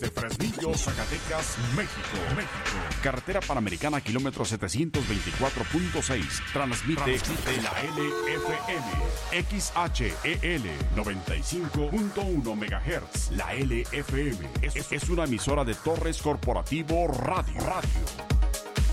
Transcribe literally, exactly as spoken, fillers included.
desde Fresnillo, Zacatecas, México. México. Carretera Panamericana, kilómetro setecientos veinticuatro punto seis. Transmite, Transmite la L F M. X H E L noventa y cinco punto uno megahertz. La L F M es, es una emisora de Torres Corporativo Radio. Radio.